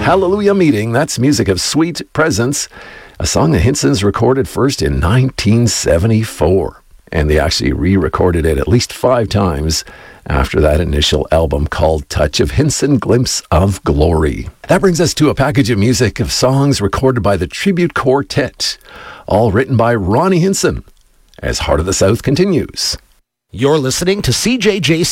Hallelujah Meeting, that's music of Sweet Presence, a song the Hinsons recorded first in 1974. And they actually re-recorded it at least 5 times after that initial album called Touch of Hinson, Glimpse of Glory. That brings us to a package of music of songs recorded by the Tribute Quartet, all written by Ronnie Hinson, as Heart of the South continues. You're listening to CJJC